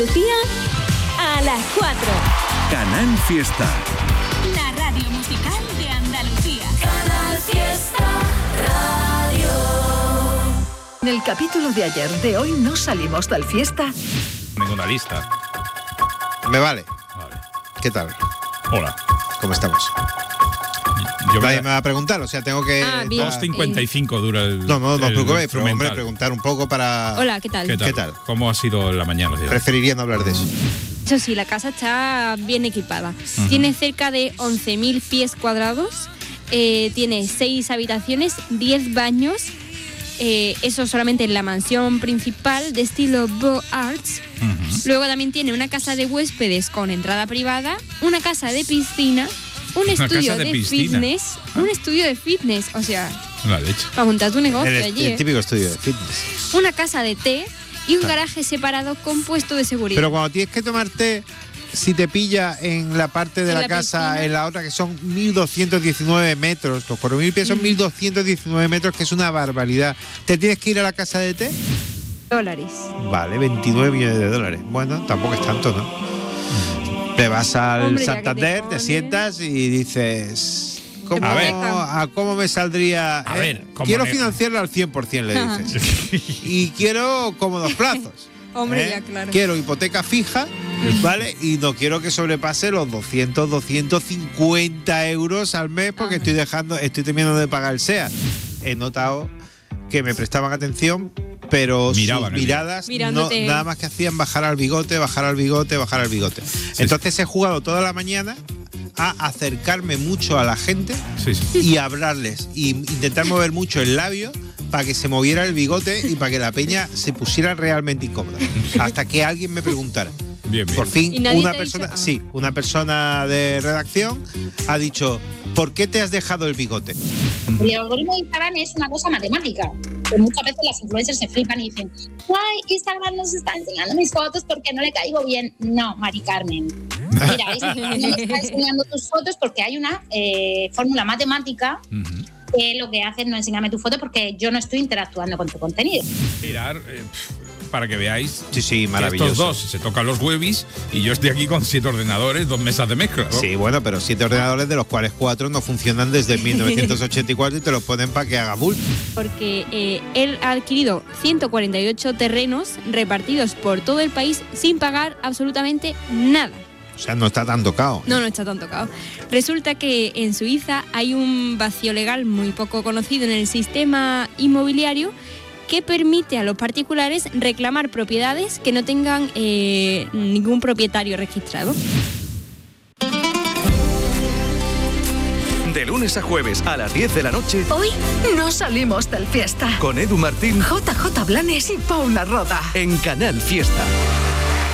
Lucía a las 4. Canal Fiesta. La radio musical de Andalucía. Canal Fiesta Radio. En el capítulo de ayer de Hoy no salimos del fiesta. Tengo una lista. Me vale. Vale. ¿Qué tal? Hola. ¿Cómo estamos? Nadie me va a preguntar, o sea, tengo que... 2.55 dura el... No os preocupéis, pero instrumental. hombre, preguntar un poco para... Hola, ¿qué tal? ¿Qué tal? ¿Cómo ha sido la mañana de hoy? Preferiría no hablar de eso. Eso sí, la casa está bien equipada. Tiene cerca de 11.000 pies cuadrados, tiene 6 habitaciones, 10 baños, eso solamente en la mansión principal de estilo Beaux Arts. Luego también tiene una casa de huéspedes con entrada privada, una casa de piscina, un estudio de fitness, un estudio de fitness, o sea, La leche. para montar tu negocio allí. El típico estudio de fitness. Una casa de té y un garaje separado con puesto de seguridad. Pero cuando tienes que tomar té, si te pilla en la parte de En la la casa, piscina. en la otra, que son 1.219 metros, los 4.000 pies son 1.219 metros, que es una barbaridad. ¿Te tienes que ir a la casa de té? $. Vale, 29 millones de dólares. Bueno, tampoco es tanto, ¿no? Te vas al Hombre, ya que Santander, te te pones. sientas y dices... ¿Cómo, A ver. ¿Cómo me saldría? A ver, ¿cómo quiero me- financiarlo al 100%, le dices. Y quiero cómodos plazos. Hombre, ya, claro. Quiero hipoteca fija, ¿vale? Y no quiero que sobrepase los 250 euros al mes porque estoy terminando de pagar el SEA. He notado que me prestaban atención, pero Miraban sus el miradas no, Mirándote. nada más que hacían bajar al bigote, bajar al bigote, bajar al bigote. Entonces he jugado toda la mañana a acercarme mucho a la gente Sí, sí. y hablarles y intentar mover mucho el labio para que se moviera el bigote y para que la peña se pusiera realmente incómoda. Hasta que alguien me preguntara. Bien, bien. Por ¿Y fin, nadie una te ha persona, dicho? sí, una persona de redacción ha dicho, ¿por qué te has dejado el bigote? El algoritmo de Instagram es una cosa matemática. Que muchas veces las influencers se flipan y dicen, ¡ay, Instagram nos está enseñando mis fotos porque no le caigo bien! No, Mari Carmen. Mira, Instagram no me está enseñando tus fotos porque hay una fórmula matemática que lo que hace es no enseñarme tu foto porque yo no estoy interactuando con tu contenido. Mirar, para que veáis Sí, sí, que maravilloso. estos dos se tocan los huevis y yo estoy aquí con 7 ordenadores, 2 mesas de mezcla, ¿no? Sí, bueno, pero 7 ordenadores de los cuales 4 no funcionan desde 1984 y te los ponen para que haga bulto. Porque él ha adquirido 148 terrenos repartidos por todo el país sin pagar absolutamente nada. O sea, no está tan tocado. No está tan tocado. Resulta que en Suiza hay un vacío legal muy poco conocido en el sistema inmobiliario que permite a los particulares reclamar propiedades que no tengan ningún propietario registrado. De lunes a jueves a las 10 de la noche Hoy no salimos del fiesta. con Edu Martín JJ Blanes y Paula Roda. en Canal Fiesta.